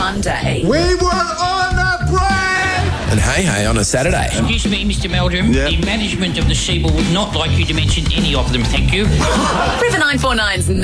Monday. We were on a break! And hey on a Saturday. Excuse me, Mr. Meldrum. Yeah. The management of the Seaboard would not like you to mention any of them, thank you. River 949's